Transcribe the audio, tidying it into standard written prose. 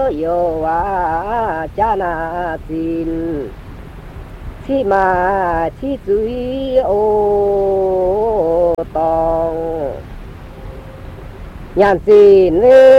yo wa cha na tin chi mà chi duy ô tòng nhàn xin